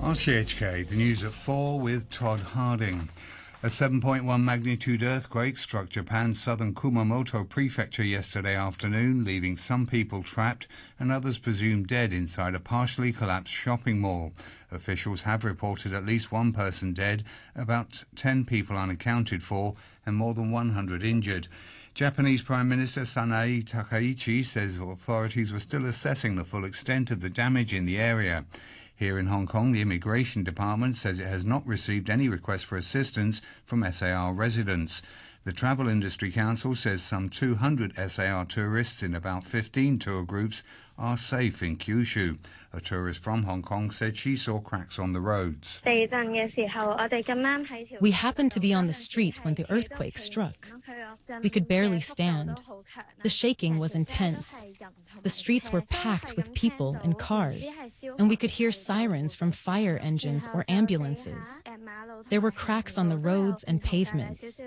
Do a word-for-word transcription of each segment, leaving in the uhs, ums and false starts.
R T H K, the news at four with Todd Harding. A seven point one magnitude earthquake struck Japan's southern Kumamoto prefecture yesterday afternoon, leaving some people trapped and others presumed dead inside a partially collapsed shopping mall. Officials have reported at least one person dead, about ten people unaccounted for, and more than one hundred injured. Japanese Prime Minister Sanae Takaichi says authorities were still assessing the full extent of the damage in the area. Here in Hong Kong, the Immigration Department says it has not received any requests for assistance from S A R residents. The Travel Industry Council says some two hundred S A R tourists in about fifteen tour groups are safe in Kyushu. A tourist from Hong Kong said she saw cracks on the roads. We happened to be on the street when the earthquake struck. We could barely stand. The shaking was intense. The streets were packed with people and cars, and we could hear sirens from fire engines or ambulances. There were cracks on the roads and pavements.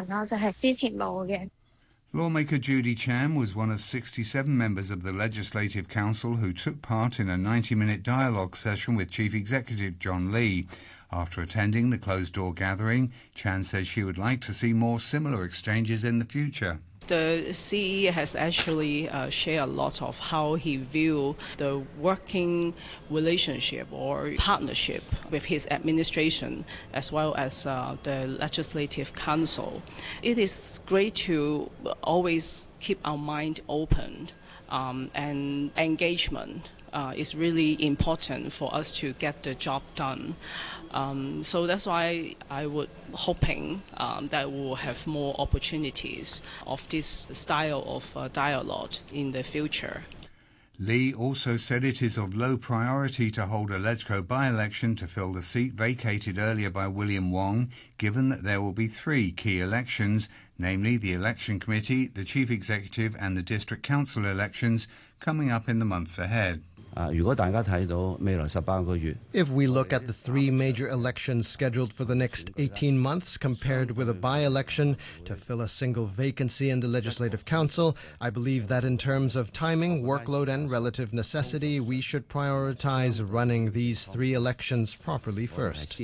Lawmaker Judy Cham was one of sixty-seven members of the Legislative Council who took part in a ninety-minute dialogue session with Chief Executive John Lee. After attending the closed-door gathering, Chan says she would like to see more similar exchanges in the future. The C E has actually uh, shared a lot of how he views the working relationship or partnership with his administration as well as uh, the Legislative Council. It is great to always keep our mind open um, and engagement. Uh, is really important for us to get the job done. Um, so that's why I would hoping um, that we will have more opportunities of this style of uh, dialogue in the future. Lee also said it is of low priority to hold a LegCo by-election to fill the seat vacated earlier by William Wong, given that there will be three key elections, namely the Election Committee, the Chief Executive and the District Council elections coming up in the months ahead. If we look at the three major elections scheduled for the next eighteen months compared with a by-election to fill a single vacancy in the Legislative Council, I believe that in terms of timing, workload and relative necessity, we should prioritize running these three elections properly first.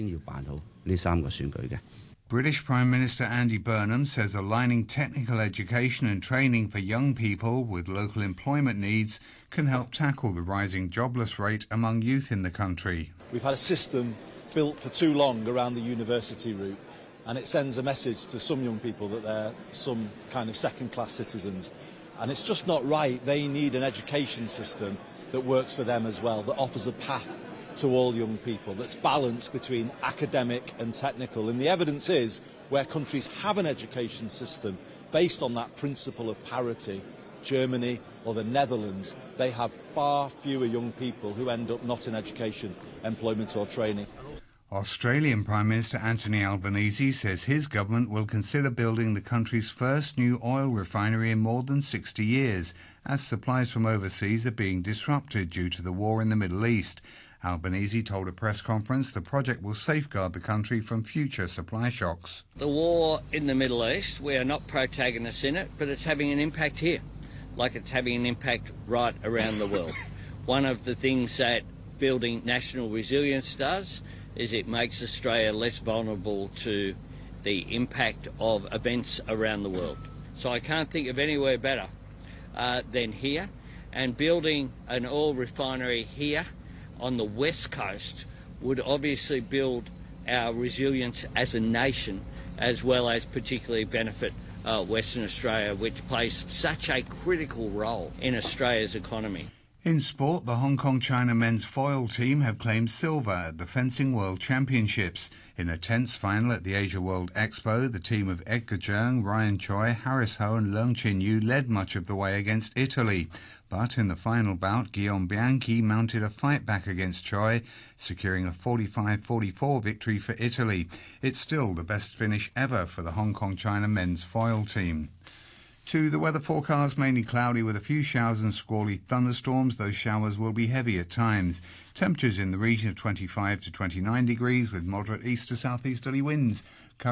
British Prime Minister Andy Burnham says aligning technical education and training for young people with local employment needs can help tackle the rising jobless rate among youth in the country. We've had a system built for too long around the university route, and it sends a message to some young people that they're some kind of second-class citizens. And it's just not right. They need an education system that works for them as well, that offers a path to all young people, that's balanced between academic and technical. And the evidence is where countries have an education system based on that principle of parity, Germany or the Netherlands, they have far fewer young people who end up not in education, employment or training. Australian Prime Minister Anthony Albanese says his government will consider building the country's first new oil refinery in more than sixty years, as supplies from overseas are being disrupted due to the war in the Middle East. Albanese told a press conference the project will safeguard the country from future supply shocks. The war in the Middle East, we are not protagonists in it, but it's having an impact here, like it's having an impact right around the world. One of the things that building national resilience does is it makes Australia less vulnerable to the impact of events around the world. So I can't think of anywhere better uh, than here, and building an oil refinery here on the west coast would obviously build our resilience as a nation, as well as particularly benefit uh, Western Australia, which plays such a critical role in Australia's economy. In sport, the Hong Kong-China men's foil team have claimed silver at the Fencing World Championships. In a tense final at the Asia World Expo, the team of Edgar Zheng, Ryan Choi, Harris Ho and Leung Chin Yu led much of the way against Italy. But in the final bout, Guillaume Bianchi mounted a fight back against Choi, securing a forty-five forty-four victory for Italy. It's still the best finish ever for the Hong Kong-China men's foil team. To the weather forecast, mainly cloudy with a few showers and squally thunderstorms. Those showers will be heavy at times. Temperatures in the region of twenty-five to twenty-nine degrees with moderate east to southeasterly winds.